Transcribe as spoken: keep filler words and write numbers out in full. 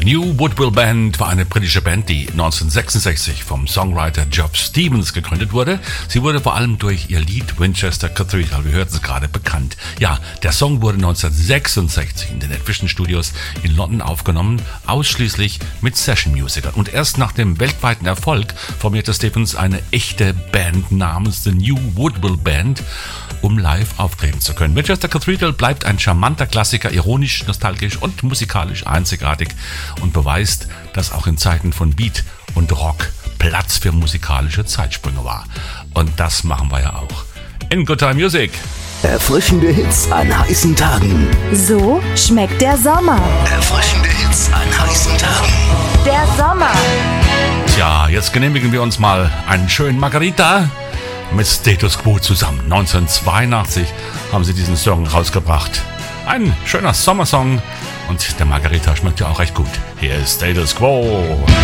New Woodville Band war eine britische Band, die neunzehnhundertsechsundsechzig vom Songwriter Geoff Stevens gegründet wurde. Sie wurde vor allem durch ihr Lied Winchester Cathedral, wir hörten es gerade, bekannt. Ja, der Song wurde neunzehnhundertsechsundsechzig in den Vision Studios in London aufgenommen, ausschließlich mit Session-Musikern. Und erst nach dem weltweiten Erfolg formierte Stevens eine echte Band namens The New Woodville Band, um live auftreten zu können. Winchester Cathedral bleibt ein charmanter Klassiker, ironisch, nostalgisch und musikalisch einzigartig und beweist, dass auch in Zeiten von Beat und Rock Platz für musikalische Zeitsprünge war. Und das machen wir ja auch in Good Time Music. Erfrischende Hits an heißen Tagen. So schmeckt der Sommer. Erfrischende Hits an heißen Tagen. Der Sommer. Tja, jetzt genehmigen wir uns mal einen schönen Margarita mit Status Quo zusammen. neunzehnhundertzweiundachtzig haben sie diesen Song rausgebracht. Ein schöner Sommersong und der Margarita schmeckt ja auch recht gut. Hier ist Status Quo.